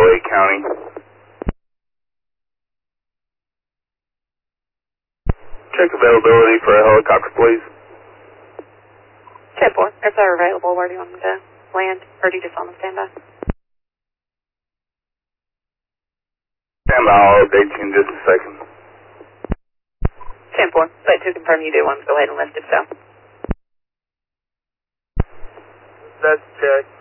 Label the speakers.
Speaker 1: Lake County. Check availability for a helicopter, please.
Speaker 2: 10-4. If they're available, where do you want them to land? Or do you just want them to stand by?
Speaker 1: Stand by, I'll update you in just a second.
Speaker 2: 10-4. But to confirm you do want them to go ahead and lift if so.
Speaker 1: That's check.